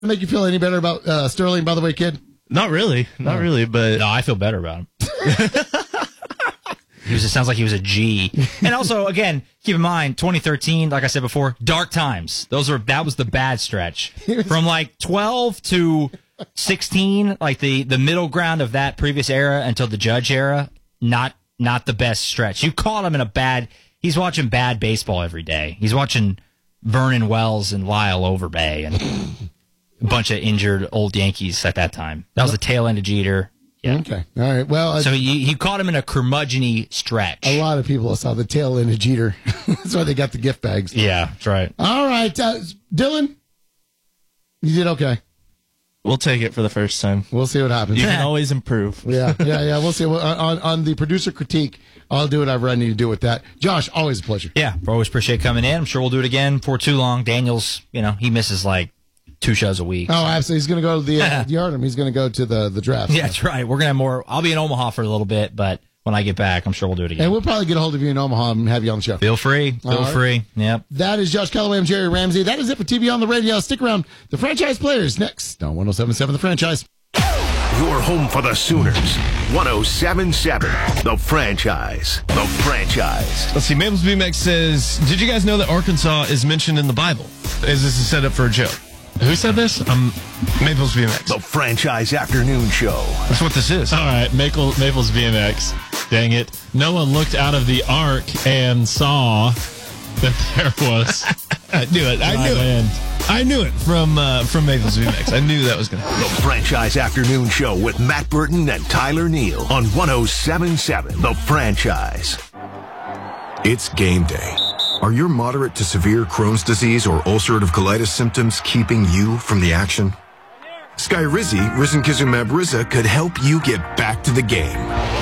Make you feel any better about Sterling, by the way, kid? Not really, but No, I feel better about him. It sounds like he was a G. And also, again, keep in mind, 2013, like I said before, dark times. That was the bad stretch. From like 12 to 16, like the middle ground of that previous era until the Judge era, not the best stretch. You caught him he's watching bad baseball every day. He's watching Vernon Wells and Lyle Overbay and a bunch of injured old Yankees at that time. That was the tail end of Jeter. Yeah. Okay. All right. Well, so he caught him in a curmudgeon-y stretch. A lot of people saw the tail end of Jeter. That's why they got the gift bags. Yeah, that's right. All right. Dylan, you did okay. We'll take it for the first time. We'll see what happens. You can always improve. Yeah. We'll see. On the producer critique, I'll do whatever I need to do with that. Josh, always a pleasure. Yeah, always appreciate coming in. I'm sure we'll do it again for too long. Daniel's, he misses like 2 shows a week. Oh, absolutely. He's going to go to the Artem. He's going to go to the draft. Yeah, that's right. We're going to have more. I'll be in Omaha for a little bit, but when I get back, I'm sure we'll do it again. And we'll probably get a hold of you in Omaha and have you on the show. Feel free. Feel free. Yep. That is Josh Calloway. I'm Jerry Ramsey. That is it for TV on the Radio. Stick around. The Franchise Players next on 107.7 The Franchise. Your home for the Sooners. 107.7 The Franchise. The Franchise. Let's see. Maples BMX says, did you guys know that Arkansas is mentioned in the Bible? Is this a setup for a joke? Who said this? Maples BMX. The Franchise Afternoon Show. That's what this is. All right, Maples BMX. Dang it. Noah looked out of the ark and saw that there was... I knew it. I knew it from Maples BMX. I knew that was going to happen. The Franchise Afternoon Show with Matt Burton and Tyler Neal on 107.7 The Franchise. It's game day. Are your moderate to severe Crohn's disease or ulcerative colitis symptoms keeping you from the action? Skyrizi, risankizumab Riza, could help you get back to the game.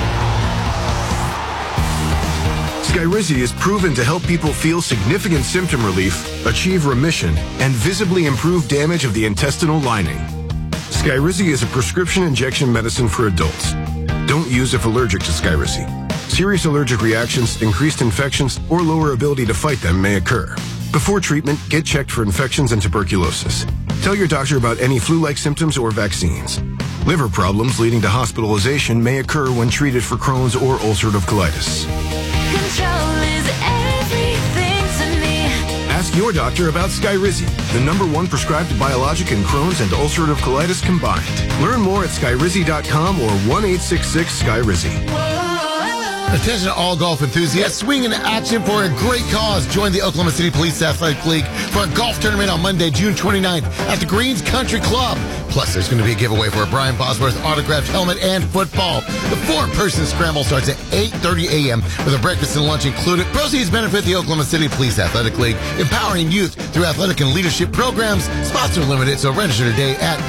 Skyrizi is proven to help people feel significant symptom relief, achieve remission, and visibly improve damage of the intestinal lining. Skyrizi is a prescription injection medicine for adults. Don't use if allergic to Skyrizi. Serious allergic reactions, increased infections, or lower ability to fight them may occur. Before treatment, get checked for infections and tuberculosis. Tell your doctor about any flu-like symptoms or vaccines. Liver problems leading to hospitalization may occur when treated for Crohn's or ulcerative colitis. Control is everything to me. Ask your doctor about Skyrizi, the #1 prescribed biologic in Crohn's and ulcerative colitis combined. Learn more at skyrizi.com or 1-866-SKYRIZI. Attention to all golf enthusiasts. Swing into action for a great cause. Join the Oklahoma City Police Athletic League for a golf tournament on Monday, June 29th at the Greens Country Club. Plus, there's going to be a giveaway for a Brian Bosworth autographed helmet and football. The 4-person scramble starts at 8:30 a.m. with a breakfast and lunch included. Proceeds benefit the Oklahoma City Police Athletic League, empowering youth through athletic and leadership programs. Spots are limited, so register today at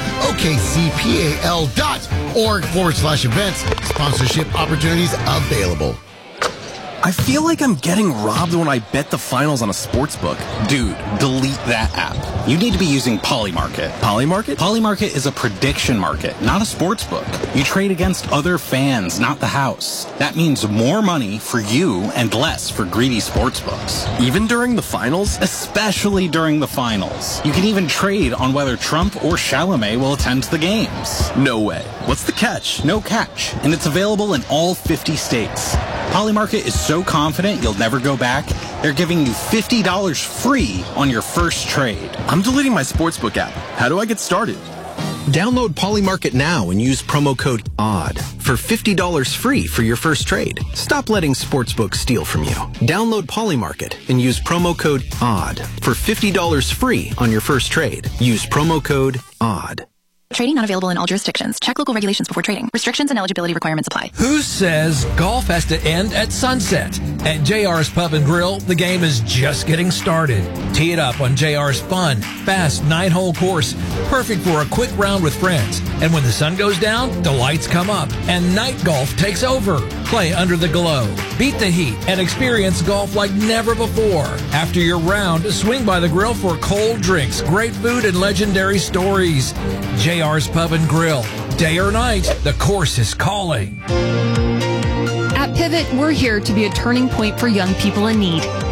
okcpal.org/events. Sponsorship opportunities available. I feel like I'm getting robbed when I bet the finals on a sports book. Dude, delete that app. You need to be using Polymarket. Polymarket? Polymarket is a prediction market, not a sports book. You trade against other fans, not the house. That means more money for you and less for greedy sports books. Even during the finals? Especially during the finals. You can even trade on whether Trump or Chalamet will attend the games. No way. What's the catch? No catch. And it's available in all 50 states. Polymarket is so confident you'll never go back, they're giving you $50 free on your first trade. I'm deleting my sportsbook app. How do I get started? Download Polymarket now and use promo code ODD for $50 free for your first trade. Stop letting sportsbooks steal from you. Download Polymarket and use promo code ODD for $50 free on your first trade. Use promo code ODD. Trading not available in all jurisdictions. Check local regulations before trading. Restrictions and eligibility requirements apply. Who says golf has to end at sunset? At JR's Pub and Grill, the game is just getting started. Tee it up on JR's fun, fast 9-hole course, perfect for a quick round with friends. And when the sun goes down, the lights come up and night golf takes over. Play under the glow, beat the heat, and experience golf like never before. After your round, swing by the grill for cold drinks, great food, and legendary stories. JR's Pub and Grill. Day or night, the course is calling. At Pivot, we're here to be a turning point for young people in need.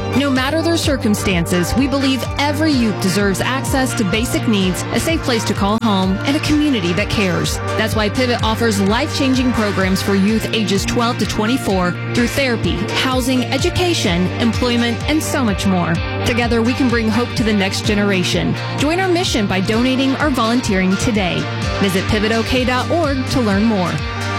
No matter their circumstances, we believe every youth deserves access to basic needs, a safe place to call home, and a community that cares. That's why Pivot offers life-changing programs for youth ages 12 to 24 through therapy, housing, education, employment, and so much more. Together, we can bring hope to the next generation. Join our mission by donating or volunteering today. Visit pivotok.org to learn more.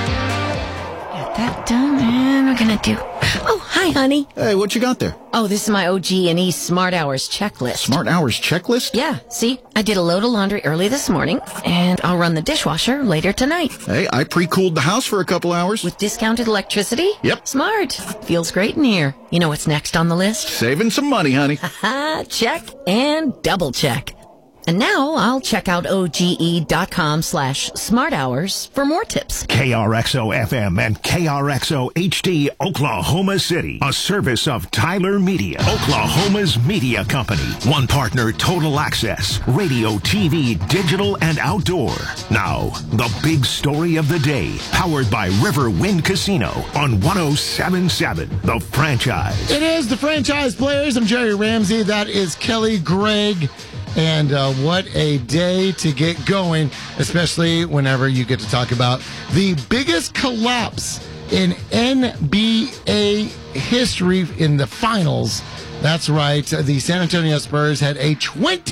Got that done, and we're gonna do... Oh, hi, honey. Hey, what you got there? Oh, this is my OG&E Smart Hours checklist. Smart Hours checklist? Yeah, see? I did a load of laundry early this morning, and I'll run the dishwasher later tonight. Hey, I pre-cooled the house for a couple hours. With discounted electricity? Yep. Smart. Feels great in here. You know what's next on the list? Saving some money, honey. Haha, check and double check. And now I'll check out OGE.com/smarthours for more tips. KRXO-FM and KRXO-HD Oklahoma City. A service of Tyler Media, Oklahoma's media company. One partner, Total Access. Radio, TV, digital, and outdoor. Now, the big story of the day. Powered by River Wind Casino on 107.7 The Franchise. It is the Franchise Players. I'm Jerry Ramsey. That is Kelly Gregg. And what a day to get going, especially whenever you get to talk about the biggest collapse in NBA history in the finals. That's right. The San Antonio Spurs had a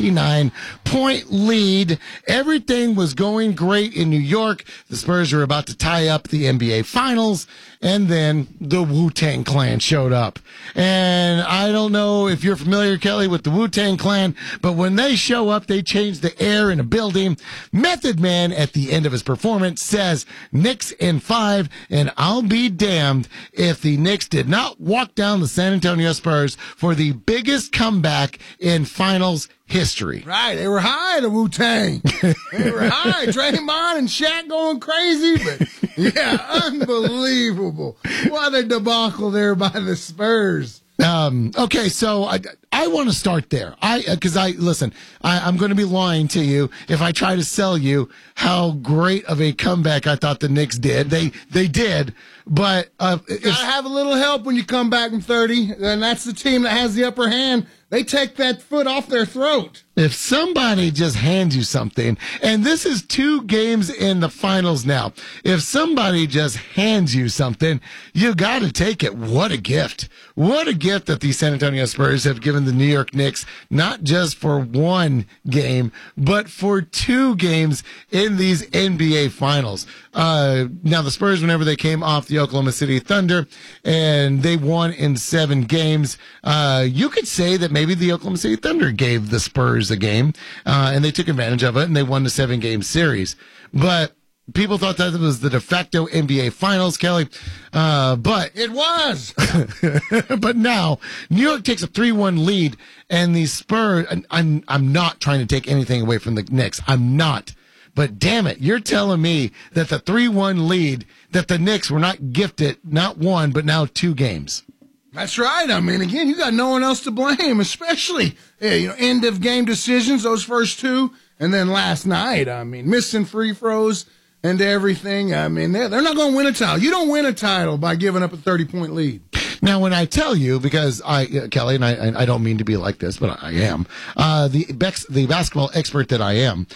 29-point lead. Everything was going great in New York. The Spurs were about to tie up the NBA Finals, and then the Wu-Tang Clan showed up. And I don't know if you're familiar, Kelly, with the Wu-Tang Clan, but when they show up, they change the air in a building. Method Man, at the end of his performance, says, Knicks in 5, and I'll be damned if the Knicks did not walk down the San Antonio Spurs for the biggest comeback in finals history. Right. They were high, the Wu-Tang. They were high. Draymond and Shaq going crazy, but yeah, unbelievable. What a debacle there by the Spurs. Okay, so I want to start there. Listen, I'm going to be lying to you if I try to sell you how great of a comeback I thought the Knicks did. They did, but gotta have a little help when you come back from 30, and that's the team that has the upper hand. They take that foot off their throat. If somebody just hands you something, and this is 2 games in the finals now, if somebody just hands you something, you got to take it. What a gift. What a gift that the San Antonio Spurs have given the New York Knicks, not just for 1 game, but for 2 games in these NBA finals. Now, the Spurs, whenever they came off the Oklahoma City Thunder, and they won in 7 games, you could say that maybe the Oklahoma City Thunder gave the Spurs a game, and they took advantage of it, and they won the 7-game series. But people thought that it was the de facto NBA Finals, Kelly. But it was. But now New York takes a 3-1 lead, and the Spurs. I'm not trying to take anything away from the Knicks. I'm not. But damn it, you're telling me that the 3-1 lead, that the Knicks were not gifted, not 1, but now 2 games. That's right. I mean, again, you got no one else to blame, especially end of game decisions, those first 2, and then last night. I mean, missing free throws and everything. I mean, they're not going to win a title. You don't win a title by giving up a 30-point lead. Now, when I tell you, because Kelly, and I don't mean to be like this, but I am, the basketball expert that I am,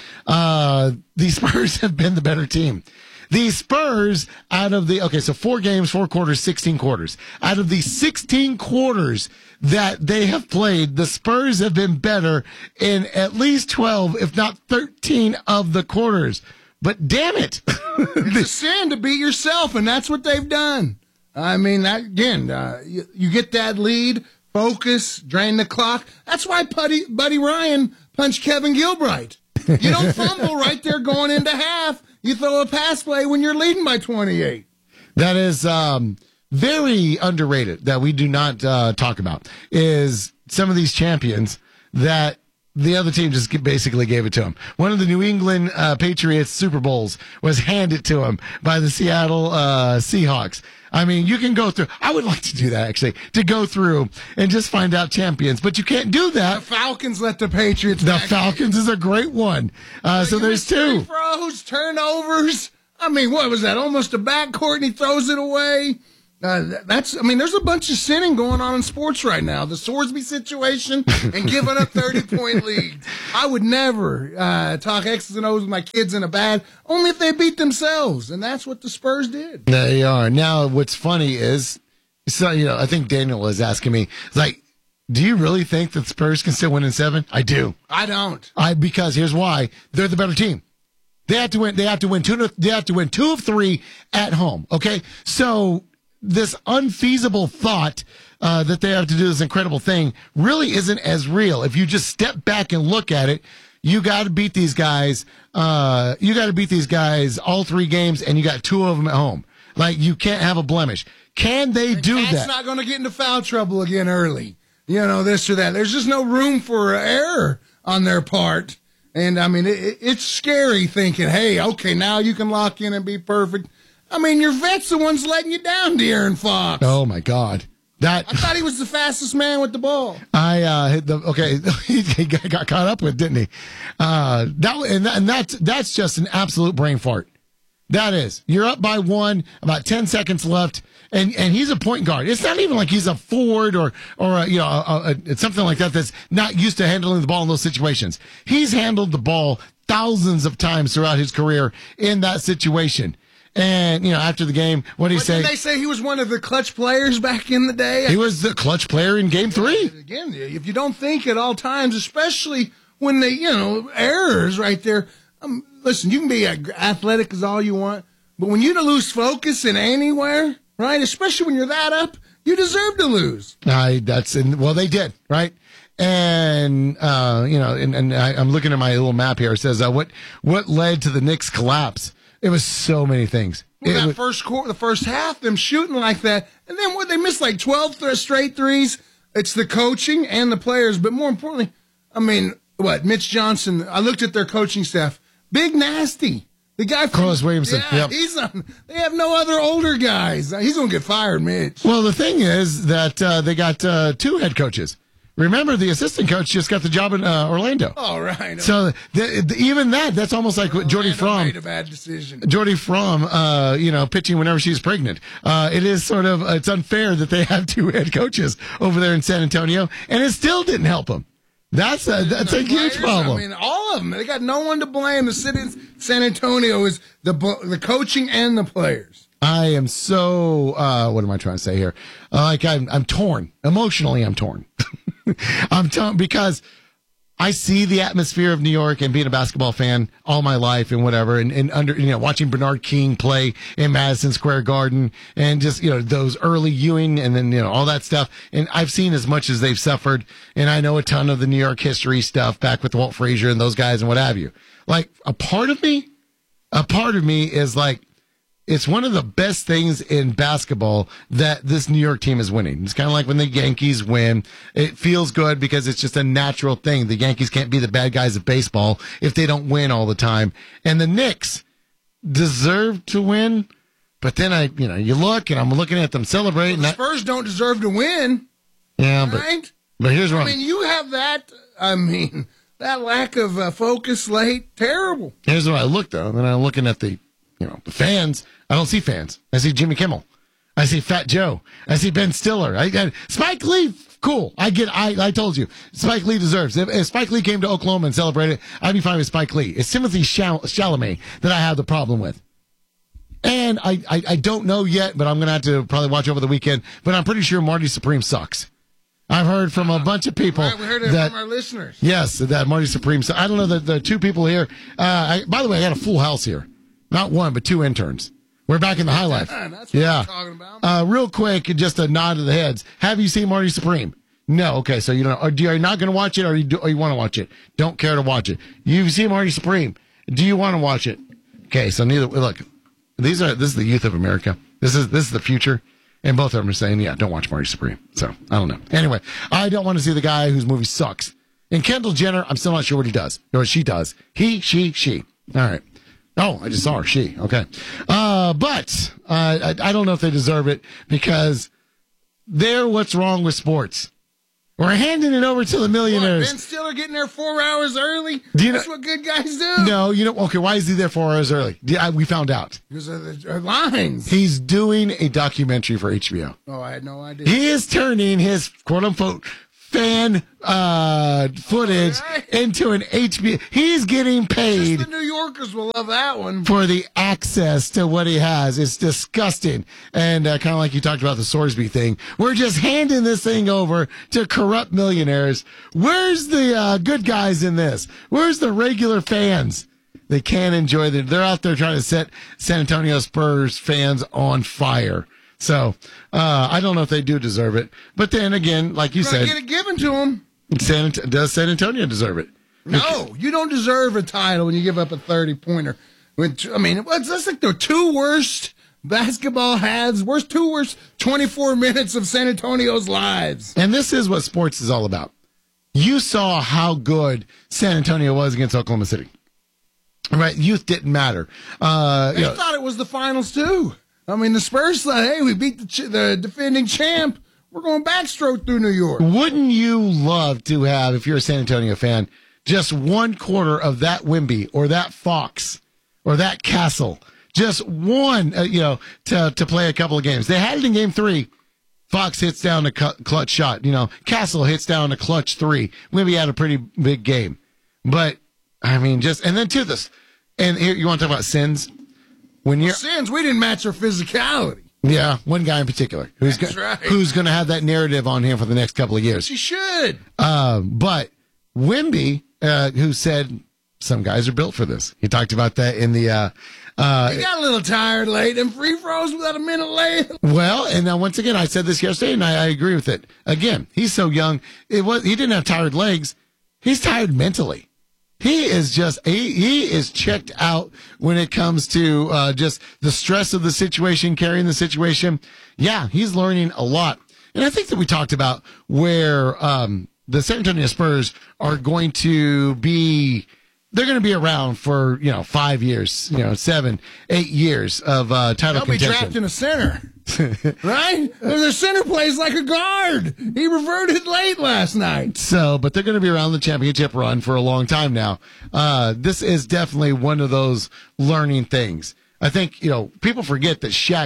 the Spurs have been the better team. The Spurs, so 4 games, 4 quarters, 16 quarters. Out of the 16 quarters that they have played, the Spurs have been better in at least 12, if not 13 of the quarters. But damn it. It's a sin to beat yourself, and that's what they've done. I mean, you get that lead, focus, drain the clock. That's why Buddy Ryan punched Kevin Gilbride. You don't fumble right there going into half. You throw a pass play when you're leading by 28. That is very underrated that we do not talk about, is some of these champions that the other team just basically gave it to him. One of the New England Patriots Super Bowls was handed to him by the Seattle Seahawks. I mean, you can go through. I would like to do that, actually, to go through and just find out champions. But you can't do that. The Falcons let the Patriots. The Falcons is a great one. So there's 2. Free throws, turnovers. I mean, what was that? Almost a backcourt, and he throws it away. There's a bunch of sinning going on in sports right now. The Sorsby situation and giving up 30-point leads. I would never talk X's and O's with my kids in a bad, only if they beat themselves. And that's what the Spurs did. They are. Now, what's funny is, I think Daniel is asking me, do you really think that Spurs can still win in 7? I do. I don't. Because here's why. They're the better team. They have to win. They have to win 2 of 3 at home. Okay. So this unfeasible thought that they have to do this incredible thing really isn't as real. If you just step back and look at it, you got to beat these guys. All 3 games, and you got 2 of them at home. You can't have a blemish. Can they do that? That's not going to get into foul trouble again early. This or that. There's just no room for error on their part. And, it's scary thinking, hey, okay, now you can lock in and be perfect. Your vet's the one's letting you down, De'Aaron Fox. Oh, my God. I thought he was the fastest man with the ball. He got caught up with, didn't he? That's just an absolute brain fart. That is. You're up by 1, about 10 seconds left. And he's a point guard. It's not even like he's a forward or something like that that's not used to handling the ball in those situations. He's handled the ball thousands of times throughout his career in that situation. And, after the game, what did he say? Did they say he was one of the clutch players back in the day? He was the clutch player in Game 3. Again, if you don't think at all times, especially when they, errors right there. Listen, you can be athletic as all you want, but when you lose focus in anywhere, right, especially when you're that up, you deserve to lose. They did, right? And I'm looking at my little map here. It says what led to the Knicks' collapse. It was so many things. Well, the first half, them shooting like that, and then they missed 12 straight threes. It's the coaching and the players, but more importantly, Mitch Johnson. I looked at their coaching staff. Big Nasty. The guy from Carlos Williamson. Yeah, yep. They have no other older guys. He's going to get fired, Mitch. Well, the thing is that they got 2 head coaches. Remember, the assistant coach just got the job in Orlando. Oh, right. So even that's almost like what Jordy Fromm made a bad decision. Jordy Fromm, pitching whenever she's pregnant. It is it's unfair that they have 2 head coaches over there in San Antonio, and it still didn't help them. That's a huge problem. All of them. They got no one to blame. The city of San Antonio is the coaching and the players. I am so, what am I trying to say here? I'm torn. Emotionally, I'm torn. I'm torn because I see the atmosphere of New York and being a basketball fan all my life and whatever, and watching Bernard King play in Madison Square Garden and just, those early Ewing and then, all that stuff. And I've seen as much as they've suffered, and I know a ton of the New York history stuff back with Walt Frazier and those guys and what have you. A part of me is it's one of the best things in basketball that this New York team is winning. It's kind of like when the Yankees win. It feels good because it's just a natural thing. The Yankees can't be the bad guys of baseball if they don't win all the time. And the Knicks deserve to win. But then you look and I'm looking at them celebrating. The Spurs don't deserve to win. Yeah, right? But here's wrong. You have that. That lack of focus late. Terrible. Here's what I look, though. And then I'm looking at the fans. I don't see fans. I see Jimmy Kimmel. I see Fat Joe. I see Ben Stiller. Spike Lee, cool. I told you. Spike Lee deserves. If Spike Lee came to Oklahoma and celebrated, I'd be fine with Spike Lee. It's Timothy Chalamet that I have the problem with. And I don't know yet, but I'm going to have to probably watch over the weekend. But I'm pretty sure Marty Supreme sucks. I've heard from a bunch of people. Right, we heard it from our listeners. Yes, that Marty Supreme. I don't know the 2 people here. By the way, I got a full house here. Not 1, but 2 interns. We're back in the high life. That's what I'm talking about. Real quick, just a nod to the heads. Have you seen Marty Supreme? No. Okay, so you don't. Are you not going to watch it, or you want to watch it? Don't care to watch it. You've seen Marty Supreme. Do you want to watch it? Okay, so neither. Look, this is the youth of America. This is the future, and both of them are saying, yeah, don't watch Marty Supreme. So I don't know. Anyway, I don't want to see the guy whose movie sucks. And Kendall Jenner, I'm still not sure what he does or what she does. He, she. All right. Oh, I just saw her. She. Okay. But I don't know if they deserve it because they're what's wrong with sports. We're handing it over to the millionaires. Ben Stiller getting there 4 hours early? That's what good guys do. No, okay, why is he there 4 hours early? We found out. Because of the lines. He's doing a documentary for HBO. Oh, I had no idea. He is turning his quote-unquote fan footage into an HBO. He's getting paid. Just the New Yorkers will love that one. For the access to what he has. It's disgusting. And kind of like you talked about the Sorsby thing. We're just handing this thing over to corrupt millionaires. Where's the good guys in this? Where's the regular fans? They can't enjoy they're out there trying to set San Antonio Spurs fans on fire. So, I don't know if they do deserve it. But then again, like you said. Get it given to them. Does San Antonio deserve it? No, you don't deserve a title when you give up a 30-pointer. I mean, that's like the two worst basketball worst 24 minutes of San Antonio's lives. And this is what sports is all about. You saw how good San Antonio was against Oklahoma City. Right? Youth didn't matter. They thought it was the finals, too. I mean, the Spurs thought, hey, we beat the defending champ. We're going backstroke through New York. Wouldn't you love to have, if you're a San Antonio fan, just 1/4 of that Wemby or that Fox or that Castle, just one, to play a couple of games. They had it in game 3. Fox hits down a clutch shot. Castle hits down a clutch 3. Wemby had a pretty big game. But, I mean, and then to this. And here, you want to talk about sins? Sins, we didn't match our physicality. Yeah, one guy in particular who's going to have that narrative on him for the next couple of years. She should. But Wemby, who said some guys are built for this. He talked about that in the. He got a little tired late and free froze without a minute late. Well, and now once again, I said this yesterday, and I agree with it. Again, he's so young. He didn't have tired legs. He's tired mentally. He is he is checked out when it comes to just the stress of the situation, carrying the situation. Yeah, he's learning a lot. And I think that we talked about where the San Antonio Spurs are going to be. They're going to be around for 5 years, 7, 8 years of title contention. They'll be drafting a center, right? Their center plays like a guard. He reverted late last night. So, but they're going to be around the championship run for a long time now. This is definitely one of those learning things. I think people forget that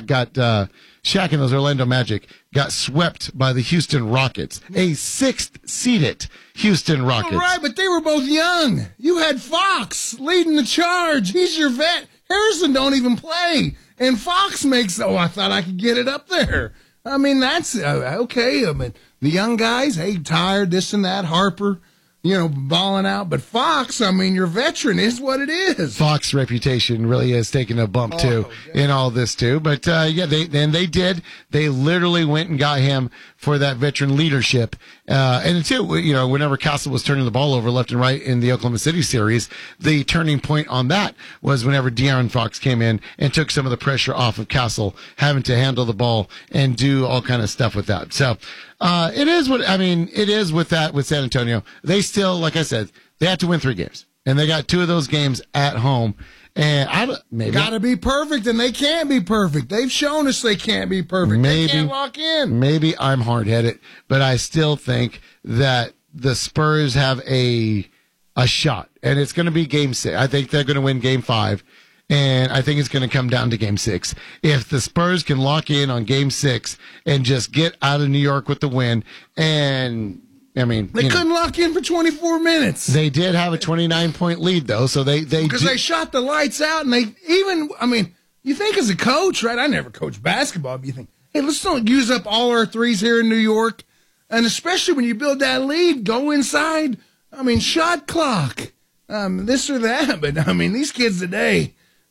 Shaq and those Orlando Magic got swept by the Houston Rockets, a 6th-seeded Houston Rockets. All right, but they were both young. You had Fox leading the charge. He's your vet. Harrison don't even play. And Fox makes, I thought I could get it up there. I mean, that's okay. I mean, the young guys, hey, tired, this and that. Harper, balling out. But Fox, I mean, your veteran is what it is. Fox's reputation really is taking a bump, too, in all this, too. But, they did. They literally went and got him for that veteran leadership. And, too, whenever Castle was turning the ball over left and right in the Oklahoma City series, the turning point on that was whenever De'Aaron Fox came in and took some of the pressure off of Castle, having to handle the ball and do all kind of stuff with that. So, it is with San Antonio. They still, like I said, they have to win 3 games. And they got 2 of those games at home. And got to be perfect, and they can't be perfect. They've shown us they can't be perfect. They can't lock in. Maybe I'm hard-headed, but I still think that the Spurs have a shot. And it's going to be Game 6. I think they're going to win Game 5. And I think it's going to come down to Game 6. If the Spurs can lock in on Game 6 and just get out of New York with the win, and they couldn't lock in for 24 minutes. They did have a 29-point lead, though, so they shot the lights out, and you think as a coach, right? I never coached basketball, but you think, hey, let's don't use up all our threes here in New York, and especially when you build that lead, go inside. Shot clock, this or that, but these kids today.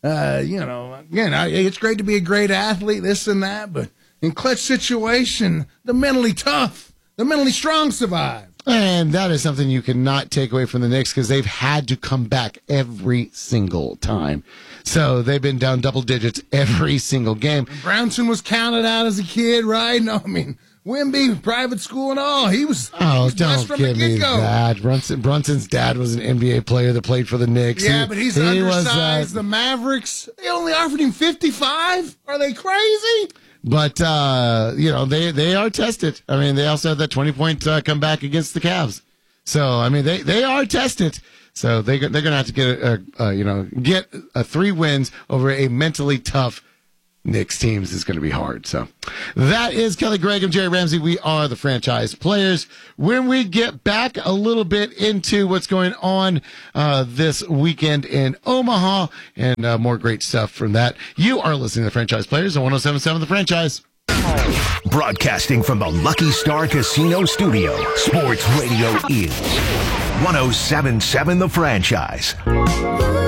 It's great to be a great athlete, this and that, but in clutch situation, the mentally tough, the mentally strong survive. And that is something you cannot take away from the Knicks because they've had to come back every single time. So they've been down double digits every single game. And Brownson was counted out as a kid, right? No, Wemby, private school and all. He was don't give me that. Brunson's dad was an NBA player that played for the Knicks. Yeah, but he's undersized. The Mavericks, they only offered him $55. Are they crazy? But, they are tested. I mean, they also had that 20-point comeback against the Cavs. So, I mean, they are tested. So they're going to have to get 3 wins over a mentally tough Knicks teams is going to be hard. So that is Kelly Gregg and Jerry Ramsey. We are the franchise players. When we get back a little bit into what's going on this weekend in Omaha and more great stuff from that, you are listening to the Franchise Players on 107.7 The Franchise. Broadcasting from the Lucky Star Casino Studio, Sports Radio is 107.7 The Franchise.